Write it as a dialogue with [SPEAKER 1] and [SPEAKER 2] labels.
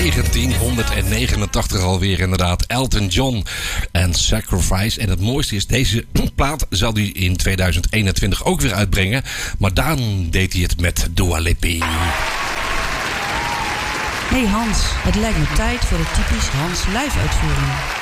[SPEAKER 1] 1989 alweer inderdaad. Elton John en Sacrifice. En het mooiste is, deze plaat zal hij in 2021 ook weer uitbrengen. Maar dan deed hij het met Dua Lipa.
[SPEAKER 2] Hey Hans, het lijkt me tijd voor de typisch Hans live uitvoering.